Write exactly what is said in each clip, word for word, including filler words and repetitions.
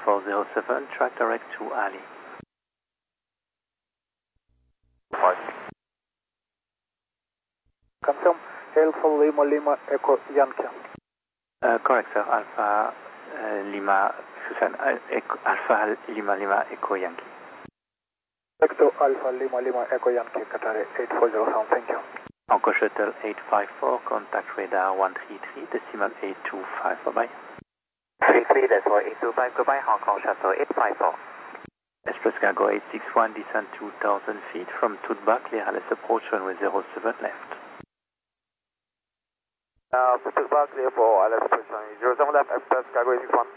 four zero seven, track direct to Ali. Five. Confirm, Alpha Lima Lima Echo Yankee. Uh, correct, sir. Alpha uh, Lima, Susan, uh, Echo, Alpha Lima Lima Echo Yankee. Vector Alpha Lima Lima Echo Yankee, Qatar eight four zero seven, thank you. Encore Shuttle eight five four, contact radar one three three, decimal eight two five, bye-bye. three three, decimal eight two five, goodbye, Hong Kong Shuttle eight five four. Express Cargo eight six one, descend two thousand feet from Tutba, clear Alice approach runway zero seven left. Uh, Tutba, clear for Alice approach runway zero seven left, Express Cargo eight six one.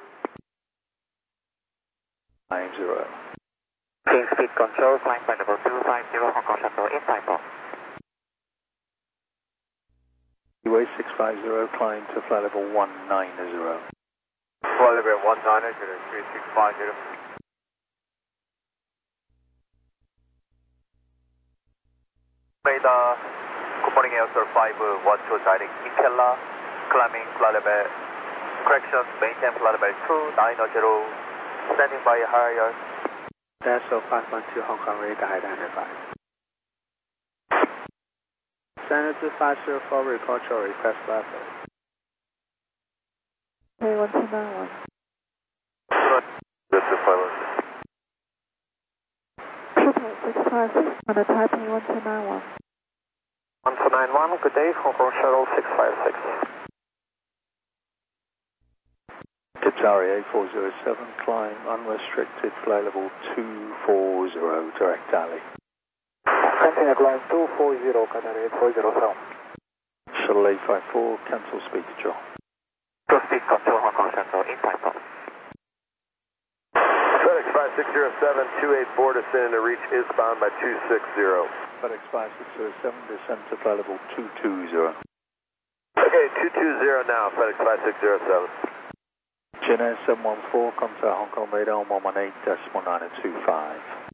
nine zero. Change speed control, flying by level two five zero, Hong Kong Shuttle eight five four. Way six five zero, climb to flight level one nine zero. Flight level one nine zero, three six five zero. Radar, good morning, Air five one two, guiding Ikella, climbing flight level, correction, maintain flight level two nine zero, standing by higher. Dassault five one two, Hong Kong radar, identified. Senator five zero four, report your request level. Taipei one two nine one. This is five one two. Triple six five six on the Taipei one two nine one. one two nine one, good day, Hong Kong Shuttle six five six. Qatari eight four zero seven, climb unrestricted, flight level two four zero, direct alley. Continue climb two four zero, Qatari eight four zero seven. Shuttle eight five four, cancel speed control. Full speed control, Hong Kong Shuttle eight five four. FedEx five six zero seven, two eight four, descend to reach eastbound by two six zero. FedEx five six zero seven, descend to flight level two two zero. Okay, two two zero now, FedEx five six zero seven. G N S seven one four, contact Hong Kong radar one one eight, decimal nine two five.